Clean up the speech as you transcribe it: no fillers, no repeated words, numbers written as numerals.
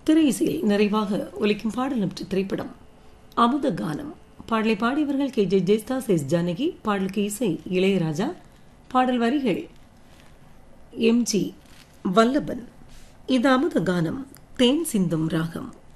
திரை இசையில் நிறைவாக ஒலிக்கும் பாடல் நம் திரைப்படம் அமுத கானம். பாடலை பாடியவர்கள் கே ஜே ஜெயஸ்தாஸ், எஸ் ஜானகி. பாடலுக்கு இசை இளையராஜா. பாடல் வரிகள் எம் ஜி வல்லபன். இது அமுத கானம், தேன் சிந்தும் ராகம்.